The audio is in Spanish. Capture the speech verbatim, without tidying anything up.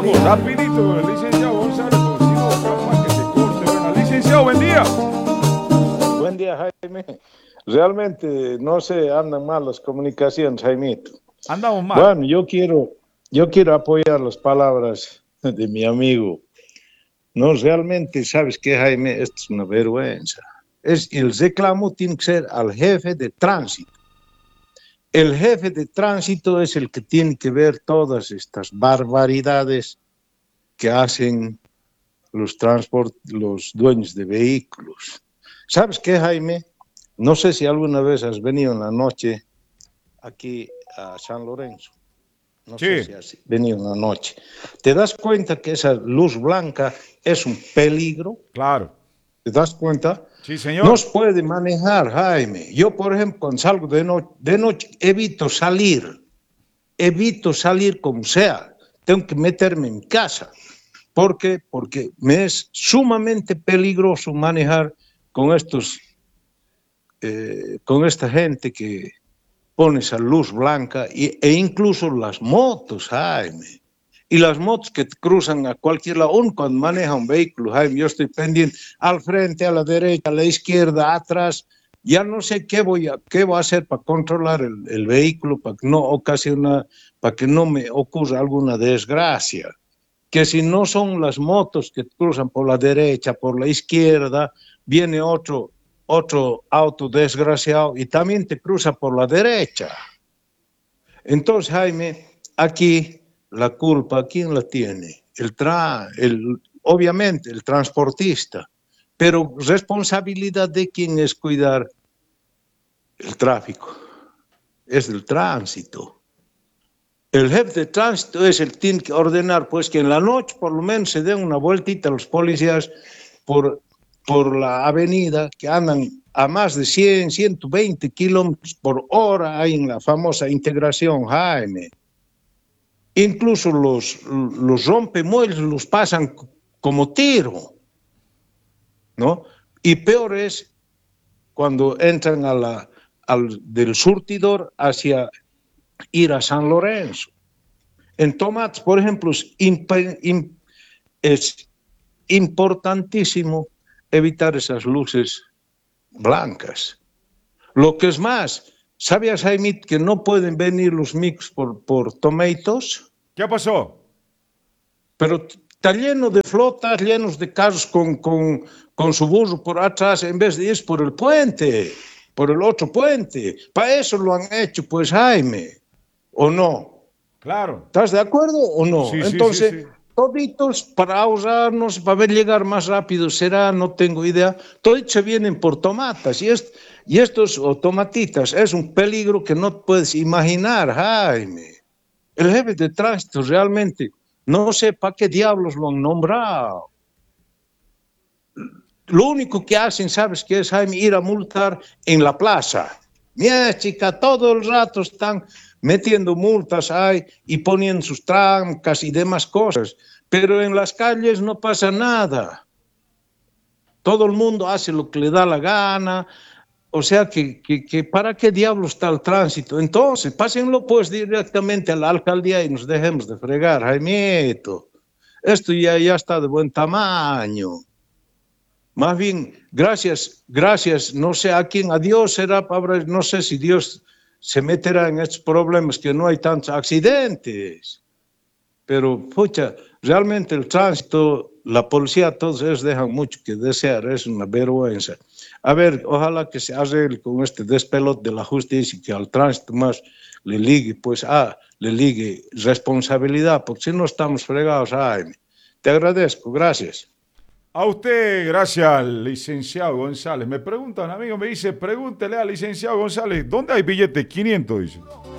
vamos, rapidito, el licenciado González, porque si no, capaz que se corte. Bueno, licenciado, buen día. Buen día, Jaime. Realmente, no sé, andan mal las comunicaciones, Jaimito. Andamos mal. Bueno, yo quiero, yo quiero apoyar las palabras de mi amigo. No, realmente, ¿sabes qué, Jaime? Esto es una vergüenza. Es, el reclamo tiene que ser al jefe de tránsito. El jefe de tránsito es el que tiene que ver todas estas barbaridades que hacen los transport, los dueños de vehículos. ¿Sabes qué, Jaime? No sé si alguna vez has venido en la noche aquí a San Lorenzo. No Sí. sé si has venido en la noche. ¿Te das cuenta que esa luz blanca es un peligro? Claro. ¿Te das cuenta? Sí, señor. No se puede manejar, Jaime. Yo, por ejemplo, cuando salgo de, no de noche, evito salir. Evito salir como sea. Tengo que meterme en casa. ¿Por qué? Porque me es sumamente peligroso manejar con estos, eh, con esta gente que pone esa luz blanca y, e incluso las motos, Jaime. Y las motos que te cruzan a cualquier lado, aún cuando maneja un vehículo, Jaime, yo estoy pendiente al frente, a la derecha, a la izquierda, atrás. Ya no sé qué voy a, qué voy a hacer para controlar el, el vehículo, para que no ocasiona, para que no me ocurra alguna desgracia. Que si no son las motos que cruzan por la derecha, por la izquierda, viene otro, otro auto desgraciado y también te cruza por la derecha. Entonces, Jaime, aquí la culpa, ¿quién la tiene? El tra, el, obviamente el transportista, pero responsabilidad de quién es cuidar el tráfico, es del tránsito. El jefe de tránsito es el que tiene que ordenar, pues que en la noche por lo menos se den una vueltita a los policías por, por la avenida, que andan a más de cien, ciento veinte kilómetros por hora, hay en la famosa integración, Jaime. Incluso los, los rompemuelles los pasan como tiro, ¿no? Y peor es cuando entran a la, al, del surtidor hacia ir a San Lorenzo. En Tomates, por ejemplo, es, imp imp es importantísimo evitar esas luces blancas. Lo que es más, ¿sabías, Jaime, que no pueden venir los micros por, por Tomatoes? ¿Qué pasó? Pero está lleno de flotas, llenos de carros con, con, con su burro por atrás, en vez de ir por el puente, por el otro puente. Para eso lo han hecho, pues, Jaime, ¿o no? Claro. ¿Estás de acuerdo o no? Sí, Entonces, sí, sí, sí. toditos para ahorrarnos, para ver llegar más rápido, será, no tengo idea. Toditos se vienen por tomatas y, est y estos o tomatitas es un peligro que no puedes imaginar, Jaime. El jefe de tránsito realmente, no sé para qué diablos lo han nombrado. Lo único que hacen, ¿sabes qué es, Jaime? Ir a multar en la plaza. Mira, chica, todo el rato están metiendo multas ahí y poniendo sus trancas y demás cosas, pero en las calles no pasa nada. Todo el mundo hace lo que le da la gana, o sea que, que, que ¿para qué diablos está el tránsito? Entonces, pásenlo pues directamente a la alcaldía y nos dejemos de fregar, Jaimito. Esto ya, ya está de buen tamaño. Más bien, gracias, gracias, no sé a quién, a Dios será, no sé si Dios se meterá en estos problemas, que no hay tantos accidentes. Pero, pucha, realmente el tránsito, la policía, todos ellos dejan mucho que desear, es una vergüenza. A ver, ojalá que se arregle con este despelote de la justicia y que al tránsito más le ligue, pues, ah, le ligue responsabilidad, porque si no estamos fregados, Jaime. Te agradezco, gracias. A usted, gracias, licenciado González. Me pregunta un amigo, me dice, pregúntele al licenciado González, ¿dónde hay billetes? quinientos, dice.